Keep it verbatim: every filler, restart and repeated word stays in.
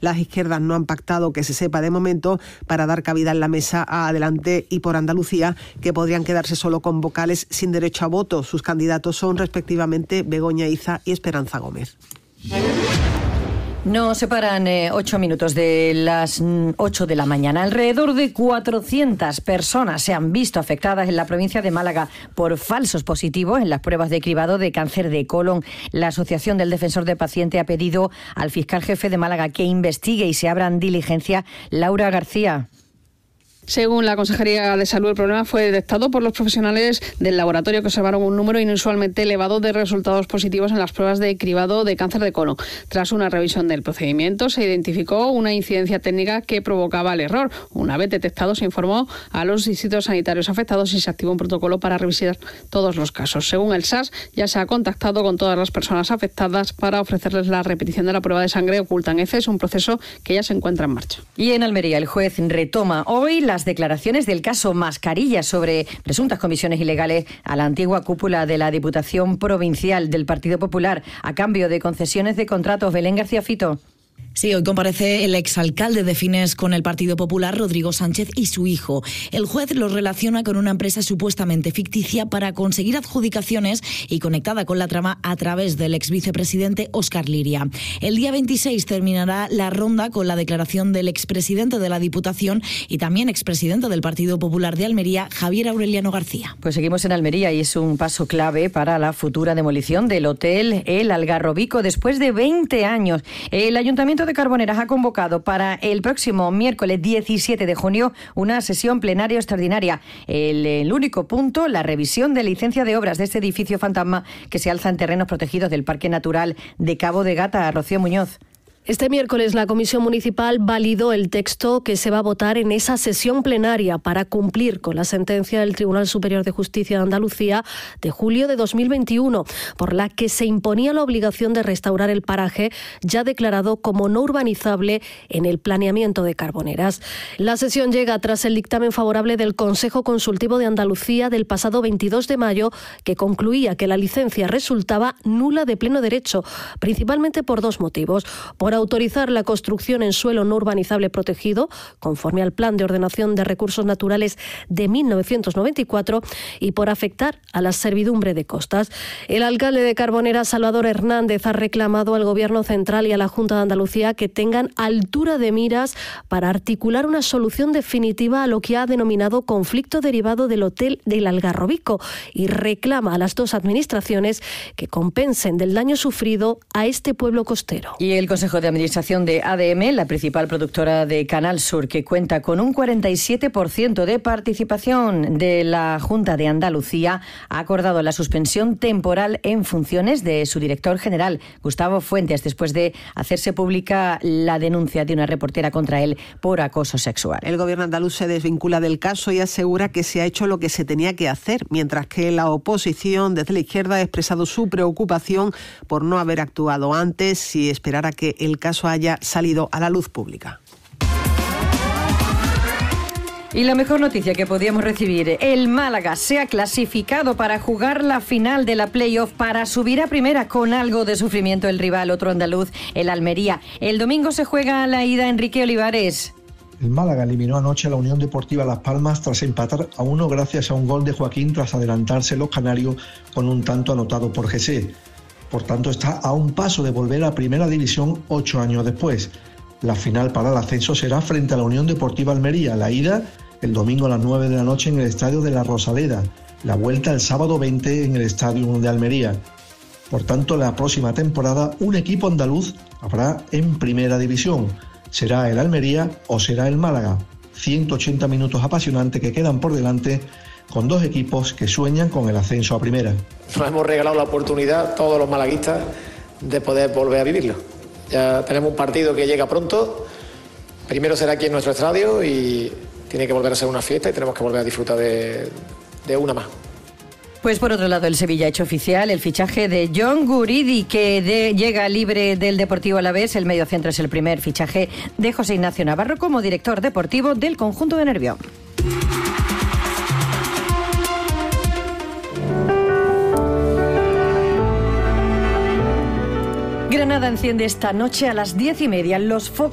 Las izquierdas no han pactado, que se sepa de momento, para dar cabida en la mesa a Adelante y por Andalucía, que podrían quedarse solo con vocales sin derecho a voto. Sus candidatos son respectivamente Begoña Iza y Esperanza Gómez. Nos separan eh, ocho minutos de las mm, ocho de la mañana. Alrededor de cuatrocientas personas se han visto afectadas en la provincia de Málaga por falsos positivos en las pruebas de cribado de cáncer de colon. La Asociación del Defensor del Paciente ha pedido al fiscal jefe de Málaga que investigue y se abran diligencia. Laura García. Según la Consejería de Salud, el problema fue detectado por los profesionales del laboratorio, que observaron un número inusualmente elevado de resultados positivos en las pruebas de cribado de cáncer de colon. Tras una revisión del procedimiento, se identificó una incidencia técnica que provocaba el error. Una vez detectado, se informó a los distritos sanitarios afectados y se activó un protocolo para revisar todos los casos. Según el S A S, ya se ha contactado con todas las personas afectadas para ofrecerles la repetición de la prueba de sangre oculta en heces, un proceso que ya se encuentra en marcha. Y en Almería, el juez retoma hoy la las declaraciones del caso Mascarilla sobre presuntas comisiones ilegales a la antigua cúpula de la Diputación Provincial del Partido Popular a cambio de concesiones de contratos. Belén García Fito. Sí, hoy comparece el exalcalde de Fines con el Partido Popular, Rodrigo Sánchez, y su hijo. El juez los relaciona con una empresa supuestamente ficticia para conseguir adjudicaciones y conectada con la trama a través del exvicepresidente Óscar Liria. El día veintiséis terminará la ronda con la declaración del expresidente de la Diputación y también expresidente del Partido Popular de Almería, Javier Aureliano García. Pues seguimos en Almería y es un paso clave para la futura demolición del hotel El Algarrobico después de veinte años. El Ayuntamiento de Carboneras ha convocado para el próximo miércoles diecisiete de junio una sesión plenaria extraordinaria. El, el único punto, la revisión de licencia de obras de este edificio fantasma que se alza en terrenos protegidos del Parque Natural de Cabo de Gata. Rocío Muñoz. Este miércoles la Comisión Municipal validó el texto que se va a votar en esa sesión plenaria para cumplir con la sentencia del Tribunal Superior de Justicia de Andalucía de julio de dos mil veintiuno, por la que se imponía la obligación de restaurar el paraje ya declarado como no urbanizable en el planeamiento de Carboneras. La sesión llega tras el dictamen favorable del Consejo Consultivo de Andalucía del pasado veintidós de mayo, que concluía que la licencia resultaba nula de pleno derecho, principalmente por dos motivos: por autorizar la construcción en suelo no urbanizable protegido, conforme al Plan de Ordenación de Recursos Naturales de mil novecientos noventa y cuatro, y por afectar a la servidumbre de costas. El alcalde de Carboneras, Salvador Hernández, ha reclamado al Gobierno central y a la Junta de Andalucía que tengan altura de miras para articular una solución definitiva a lo que ha denominado conflicto derivado del hotel del Algarrobico, y reclama a las dos administraciones que compensen del daño sufrido a este pueblo costero. Y el Consejo de Administración de A D M, la principal productora de Canal Sur, que cuenta con un cuarenta y siete por ciento de participación de la Junta de Andalucía, ha acordado la suspensión temporal en funciones de su director general, Gustavo Fuentes, después de hacerse pública la denuncia de una reportera contra él por acoso sexual. El gobierno andaluz se desvincula del caso y asegura que se ha hecho lo que se tenía que hacer, mientras que la oposición desde la izquierda ha expresado su preocupación por no haber actuado antes y esperar a que el caso haya salido a la luz pública. Y la mejor noticia que podíamos recibir: el Málaga se ha clasificado para jugar la final de la play-off para subir a primera, con algo de sufrimiento el rival, otro andaluz, el Almería. El domingo se juega la ida Enrique Olivares. El Málaga eliminó anoche a la Unión Deportiva Las Palmas tras empatar a uno gracias a un gol de Joaquín tras adelantarse los canarios con un tanto anotado por Jesse. Por tanto, está a un paso de volver a Primera División ocho años después. La final para el ascenso será frente a la Unión Deportiva Almería. La ida el domingo a las nueve de la noche en el Estadio de la Rosaleda. La vuelta el sábado veinte en el Estadio de Almería. Por tanto, la próxima temporada un equipo andaluz habrá en Primera División. ¿Será el Almería o será el Málaga? ciento ochenta minutos apasionantes que quedan por delante, con dos equipos que sueñan con el ascenso a Primera. Nos hemos regalado la oportunidad, todos los malaguistas, de poder volver a vivirlo. Ya tenemos un partido que llega pronto. Primero será aquí en nuestro estadio y tiene que volver a ser una fiesta y tenemos que volver a disfrutar de, de una más. Pues por otro lado, el Sevilla ha hecho oficial el fichaje de John Guridi, que de, llega libre del Deportivo Alavés. El mediocentro es el primer fichaje de José Ignacio Navarro como director deportivo del conjunto de Nervión. Granada enciende esta noche a las diez y media los focos